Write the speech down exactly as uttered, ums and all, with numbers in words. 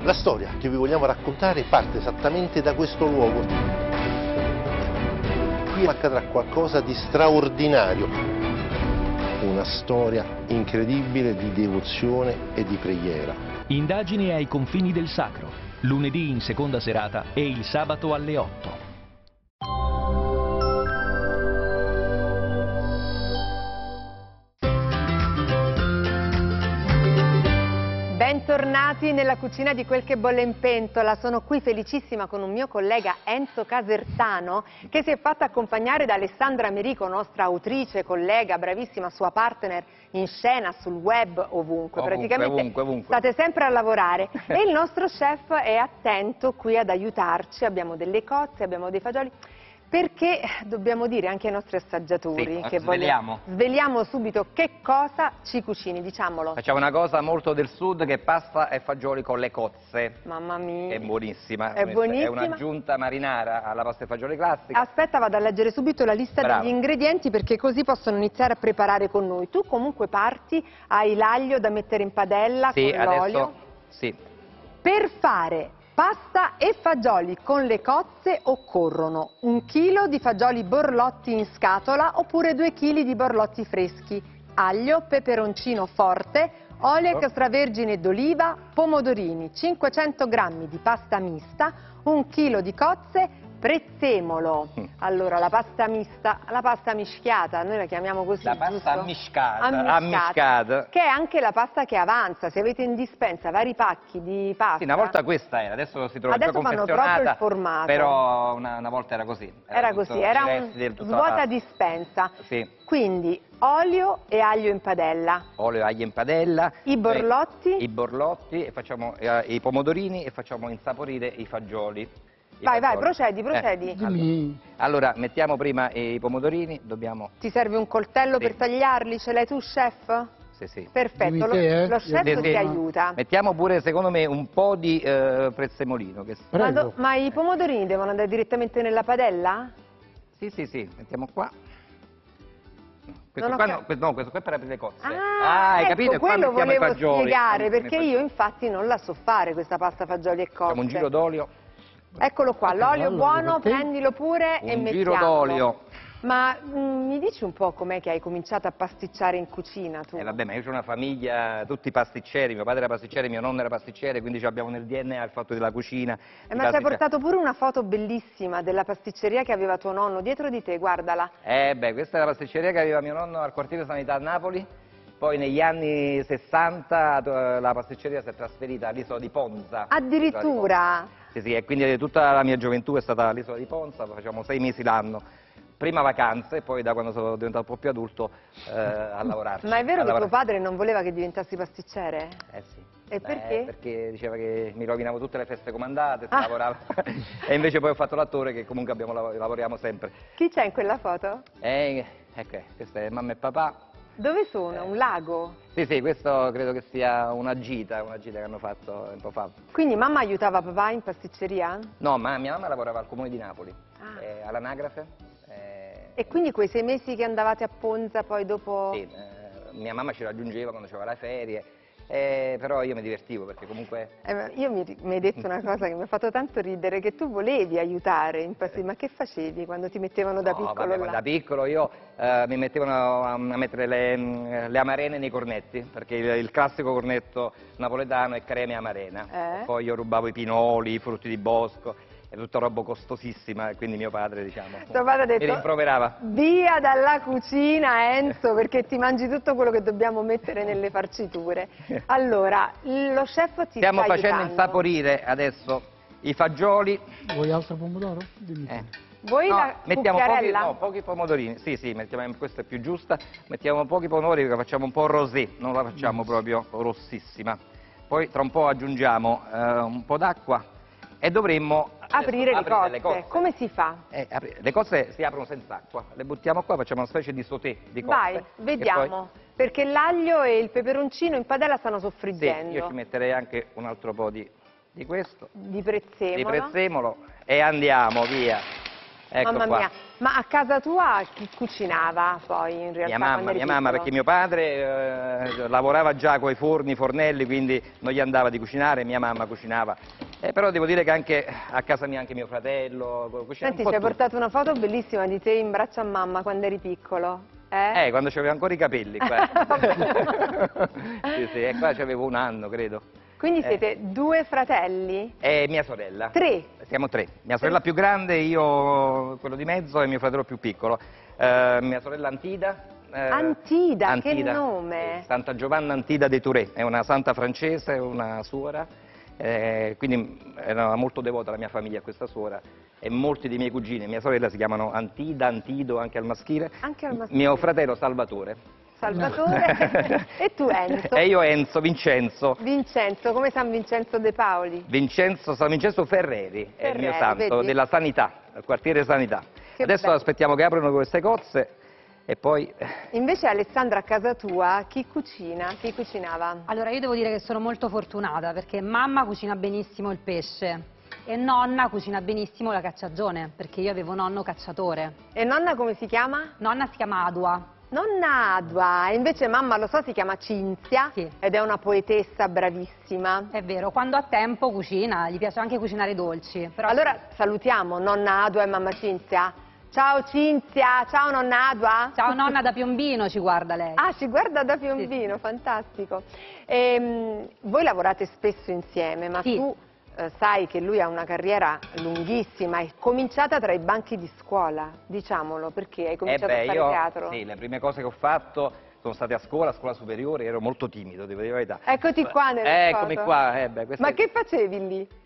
La storia che vi vogliamo raccontare parte esattamente da questo luogo. Qui accadrà qualcosa di straordinario, una storia incredibile di devozione e di preghiera. Indagini ai confini del sacro, lunedì in seconda serata e il sabato alle otto. Bentornati nella cucina di Quel che bolle in pentola. Sono qui felicissima con un mio collega Enzo Casertano che si è fatto accompagnare da Alessandra Merico, nostra autrice, collega, bravissima, sua partner in scena, sul web, ovunque. ovunque Praticamente ovunque, ovunque. state sempre a lavorare e il nostro chef è attento qui ad aiutarci. Abbiamo delle cozze, abbiamo dei fagioli. Perché dobbiamo dire anche ai nostri assaggiatori sì, che sveliamo. Voglio... sveliamo subito che cosa ci cucini, diciamolo. Facciamo una cosa molto del sud che è pasta e fagioli con le cozze. Mamma mia. È buonissima. È buonissima. È un'aggiunta marinara alla pasta e fagioli classica. Aspetta, vado a leggere subito la lista Bravo. degli ingredienti perché così possono iniziare a preparare con noi. Tu comunque parti, hai l'aglio da mettere in padella sì, con l'olio. Adesso, sì. Per fare pasta e fagioli con le cozze occorrono un chilo di fagioli borlotti in scatola oppure due chili di borlotti freschi, aglio, peperoncino forte, olio extravergine d'oliva, pomodorini, cinquecento grammi di pasta mista, un chilo di cozze, prezzemolo. Allora, la pasta mista, la pasta mischiata, noi la chiamiamo così, La pasta giusto? ammiscata, Ammiscata, ammiscata. che è anche la pasta che avanza. Se avete in dispensa vari pacchi di pasta. Sì, una volta questa era, adesso si trova Adesso già fanno confezionata, proprio il formato. però una, una volta era così. Era tutto- così, era i un resti del- tutta la svuota pasta. dispensa. Sì, Quindi olio e aglio in padella, olio, aglio in padella. i borlotti. eh, I borlotti, e facciamo eh, i pomodorini e facciamo insaporire i fagioli. I Vai, vai, fagioli. procedi, procedi. Eh, allora, allora, mettiamo prima i pomodorini, dobbiamo... Ti serve un coltello Sì. per tagliarli? Ce l'hai tu, chef? Sì, sì. Perfetto, Dimmi lo, te, eh? lo chef Sì, ti sì. aiuta. Mettiamo pure, secondo me, un po' di eh, prezzemolino. Che... Ma, Prego. do- ma i pomodorini devono andare direttamente nella padella? Sì, sì, sì, mettiamo qua. Questo Non ho qua, cap- no, questo, no, questo qua è per aprire le cozze. Ah, hai ecco, capito? Qua quello mettiamo i volevo fagioli. spiegare, Qua perché mettiamo i io infatti non la so fare questa pasta fagioli e cozze. Facciamo un giro d'olio. Eccolo qua, l'olio Allora, buono, perché? prendilo pure e Un mettiamolo. giro d'olio. Ma mm, mi dici un po' com'è che hai cominciato a pasticciare in cucina tu? Eh vabbè, ma io ho una famiglia, tutti pasticceri, mio padre era pasticcere, mio nonno era pasticcere, quindi abbiamo nel D N A il fatto della cucina. Eh, di ma ci hai pasticciare. portato pure una foto bellissima della pasticceria che aveva tuo nonno dietro di te, guardala. Eh beh, questa è la pasticceria che aveva mio nonno al quartiere Sanità a Napoli, poi negli anni sessanta eh, la pasticceria si è trasferita all'isola di Ponza. Addirittura? Sì, sì, e quindi tutta la mia gioventù è stata all'isola di Ponza, facciamo sei mesi l'anno. Prima vacanze, poi da quando sono diventato un po' più adulto eh, a lavorare. Ma è vero che tuo padre non voleva che diventassi pasticcere? Eh sì. E perché? Eh, perché diceva che mi rovinavo tutte le feste comandate, se Ah. lavoravo. E invece poi ho fatto l'attore che comunque abbiamo, lav- lavoriamo sempre. Chi c'è in quella foto? E ecco, questa è mamma e papà. Dove sono? Eh. Un lago? Sì, sì, questo credo che sia una gita, una gita che hanno fatto un po' fa. Quindi mamma aiutava papà in pasticceria? No, ma mia mamma lavorava al comune di Napoli, Ah. eh, all'anagrafe. eh, E quindi quei sei mesi che andavate a Ponza poi dopo... Sì, eh, mia mamma ci raggiungeva quando c'aveva le ferie, eh, però io mi divertivo perché comunque... Eh, ma io mi, mi hai detto una cosa che mi ha fatto tanto ridere, che tu volevi aiutare in pasticceria, ma che facevi quando ti mettevano da No, piccolo vabbè, là? ma da piccolo io eh, mi mettevano a, a mettere le, mh, le amarene nei cornetti, perché il, il classico cornetto napoletano è crema e amarena. Eh? E poi io rubavo i pinoli, i frutti di bosco, è tutta roba costosissima, e quindi mio padre, diciamo, Tuo padre ha detto, mi rimproverava. via dalla cucina Enzo perché ti mangi tutto quello che dobbiamo mettere nelle farciture. Allora, lo chef ti Stiamo sta facendo aiutando. insaporire adesso i fagioli. Vuoi altro pomodoro? Dimmi tu. Eh. Vuoi No, la mettiamo pochi, cucchiarella? no, pochi pomodorini, sì sì, mettiamo, questa è più giusta, mettiamo pochi pomodori perché facciamo un po' rosé, non la facciamo proprio rossissima. Poi tra un po' aggiungiamo eh, un po' d'acqua e dovremmo Aprire le adesso cozze. delle cozze. Come si fa? Eh, apri- le cozze si aprono senza acqua, le buttiamo qua, facciamo una specie di sauté di cozze. Vai, e vediamo. poi- Perché l'aglio e il peperoncino in padella stanno Sì, soffriggendo. io ci metterei anche un altro po' di, di questo, Di di prezzemolo. prezzemolo, e andiamo via. Ecco Mamma qua. mia, ma a casa tua chi cucinava poi in realtà? Mia mamma, quando eri mia mamma, piccolo? perché mio padre eh, lavorava già con i forni, i fornelli, quindi non gli andava di cucinare, mia mamma cucinava. Eh, però devo dire che anche a casa mia anche mio fratello cucinava Senti, un po' ci hai tutti. portato una foto bellissima di te in braccio a mamma quando eri piccolo. Eh? Eh, quando c'avevo ancora i capelli qua. Vabbè. Sì, sì, e qua c'avevo un anno, credo. Quindi Eh. siete due fratelli? E mia sorella. Tre? Siamo tre. Mia sorella più grande, io quello di mezzo e mio fratello più piccolo. Eh, mia sorella Antida. eh, Antida, che nome? sì, Santa Giovanna Antida de Touré, è una santa francese, una suora, eh, quindi era molto devota la mia famiglia a questa suora e molti dei miei cugini, mia sorella si chiamano Antida, Antido anche al maschile, Anche al maschile. mio fratello Salvatore. Salvatore e tu Enzo? E io Enzo, Vincenzo. Vincenzo, come San Vincenzo De Paoli. Vincenzo, San Vincenzo Ferreri, è il mio Ferreri, santo, vedi? della sanità, del quartiere sanità. Che Adesso bello. aspettiamo che aprono queste cozze e poi... Invece Alessandra a casa tua chi cucina? Chi cucinava? Allora io devo dire che sono molto fortunata perché mamma cucina benissimo il pesce e nonna cucina benissimo la cacciagione perché io avevo nonno cacciatore. E nonna come si chiama? Nonna si chiama Adua. Nonna Adua, invece mamma lo so si chiama Cinzia Sì. ed è una poetessa bravissima. È vero, quando ha tempo cucina, gli piace anche cucinare dolci. Però Allora salutiamo nonna Adua e mamma Cinzia. Ciao Cinzia, ciao nonna Adua. Ciao nonna da Piombino ci guarda lei. Ah, ci guarda da Piombino, Sì. fantastico. Ehm, voi lavorate spesso insieme, ma Sì. tu eh, sai che lui ha una carriera lunghissima, è cominciata tra i banchi di scuola, diciamolo, perché hai cominciato eh beh, a fare io, teatro. Sì, le prime cose che ho fatto sono state a scuola, a scuola superiore, ero molto timido, devo dire la verità. Eccoti qua nelle Eccomi foto. qua, eh beh, questa Ma è- che facevi lì?